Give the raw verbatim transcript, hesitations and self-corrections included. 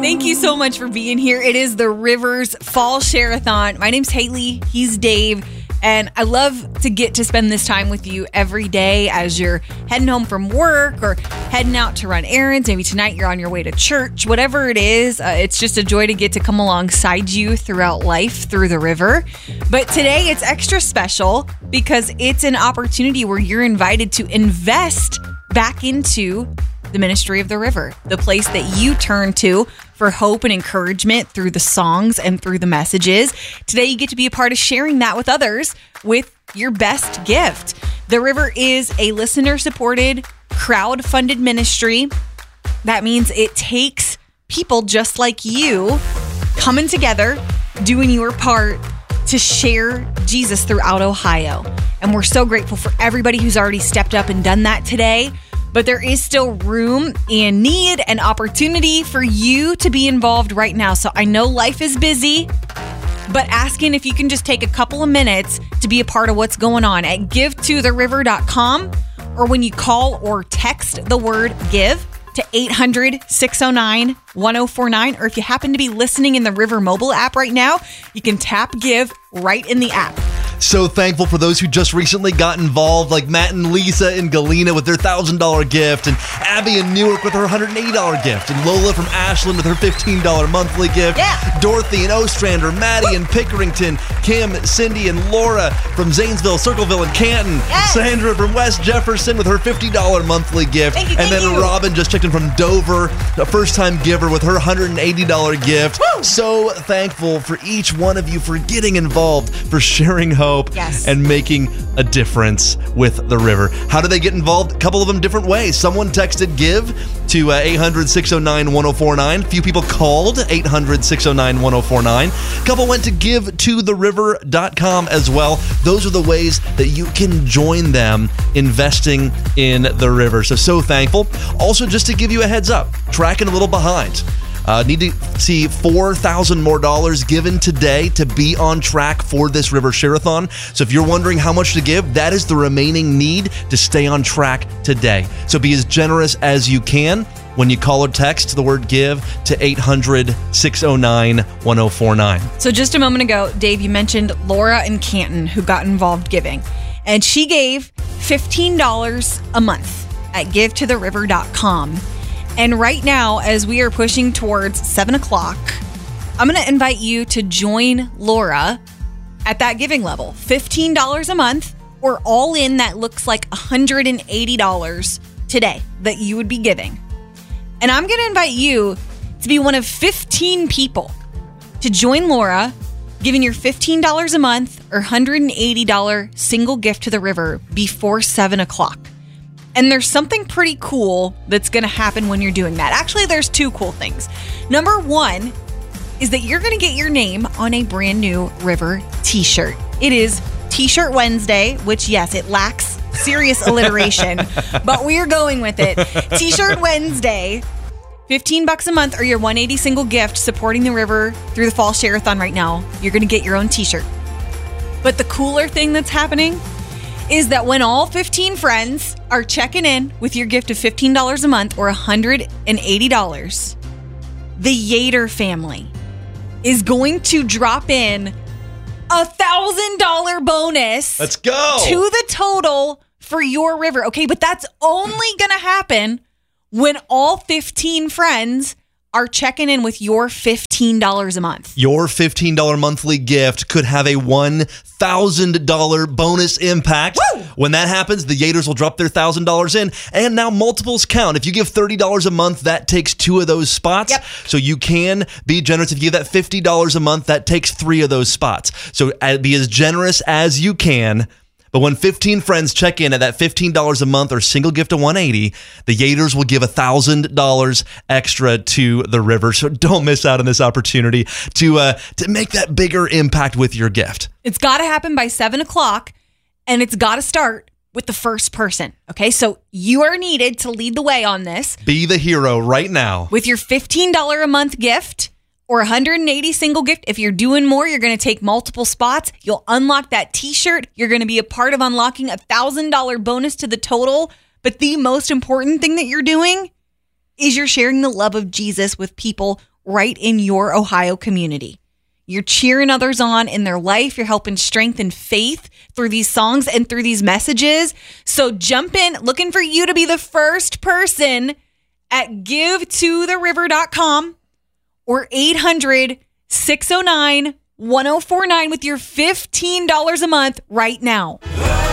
Thank you so much for being here. It is the Rivers Fall Share-a-thon. My name's Haley. He's Dave. And I love to get to spend this time with you every day as you're heading home from work or heading out to run errands. Maybe tonight you're on your way to church. Whatever it is, uh, it's just a joy to get to come alongside you throughout life through the river. But today it's extra special because it's an opportunity where you're invited to invest back into the ministry of the river, the place that you turn to for hope and encouragement through the songs and through the messages. Today, you get to be a part of sharing that with others with your best gift. The River is a listener-supported, crowd-funded ministry. That means it takes people just like you coming together, doing your part to share Jesus throughout Ohio. And we're so grateful for everybody who's already stepped up and done that today. But there is still room and need and opportunity for you to be involved right now. So I know life is busy, but asking if you can just take a couple of minutes to be a part of what's going on at give to the river dot com, or when you call or text the word give to eight hundred, six oh nine, one oh four nine. Or if you happen to be listening in the River mobile app right now, you can tap give right in the app. So thankful for those who just recently got involved, like Matt and Lisa in Galena with their one thousand dollars gift, and Abby in Newark with her one hundred eighty dollars gift, and Lola from Ashland with her fifteen dollars monthly gift, yeah. Dorothy in Ostrander, Maddie in Pickerington, Kim, Cindy, and Laura from Zanesville, Circleville, and Canton, yes. Sandra from West Jefferson with her fifty dollars monthly gift, thank you, and thank then you. Robin just checked in from Dover, a first-time giver with her one hundred eighty dollars gift. Woo! So thankful for each one of you for getting involved, for sharing hope, yes. and making a difference with the river. How do they get involved? A couple of them different ways. Someone texted give to uh, eight hundred, six oh nine, one oh four nine. A few people called eight hundred, six oh nine, one oh four nine. A couple went to give to the river dot com as well. Those are the ways that you can join them investing in the river. So, so thankful. Also, just to give you a heads up, tracking a little behind. Uh, need to see four thousand more dollars given today to be on track for this River Share-a-thon. So if you're wondering how much to give, that is the remaining need to stay on track today. So be as generous as you can when you call or text the word give to eight hundred, six oh nine, one oh four nine. So just a moment ago, Dave, you mentioned Laura in Canton who got involved giving. And she gave fifteen dollars a month at give to the river dot com. And right now, as we are pushing towards seven o'clock, I'm going to invite you to join Laura at that giving level. fifteen dollars a month, or all in, that looks like one hundred eighty dollars today that you would be giving. And I'm going to invite you to be one of fifteen people to join Laura, giving your fifteen dollars a month or one hundred eighty dollars single gift to the river before seven o'clock. And there's something pretty cool that's going to happen when you're doing that. Actually, there's two cool things. Number one is that you're going to get your name on a brand new River t-shirt. It is T-Shirt Wednesday, which, yes, it lacks serious alliteration, but we're going with it. T-Shirt Wednesday, fifteen bucks a month or your one hundred eighty single gift supporting the river through the Fall Share-a-thon right now. You're going to get your own t-shirt. But the cooler thing that's happening is that when all fifteen friends are checking in with your gift of fifteen dollars a month or one hundred eighty dollars, the Yater family is going to drop in a one thousand dollars bonus. Let's go. To the total for your river. Okay, but that's only going to happen when all fifteen friends are checking in with your fifteen dollars a month. Your fifteen dollars monthly gift could have a one thousand dollars bonus impact. Woo! When that happens, the Yaters will drop their one thousand dollars in, and now multiples count. If you give thirty dollars a month, that takes two of those spots. Yep. So you can be generous. If you give that fifty dollars a month, that takes three of those spots. So uh, be as generous as you can. But when fifteen friends check in at that fifteen dollars a month or single gift of one hundred eighty dollars, the Yaters will give one thousand dollars extra to the river. So don't miss out on this opportunity to uh, to make that bigger impact with your gift. It's got to happen by seven o'clock, and it's got to start with the first person. Okay, so you are needed to lead the way on this. Be the hero right now. With your fifteen dollars a month gift or one hundred eighty single gift. If you're doing more, you're going to take multiple spots. You'll unlock that t-shirt. You're going to be a part of unlocking a one thousand dollars bonus to the total. But the most important thing that you're doing is you're sharing the love of Jesus with people right in your Ohio community. You're cheering others on in their life. You're helping strengthen faith through these songs and through these messages. So jump in, looking for you to be the first person at give to the river dot com or eight hundred, six oh nine, one oh four nine with your fifteen dollars a month right now.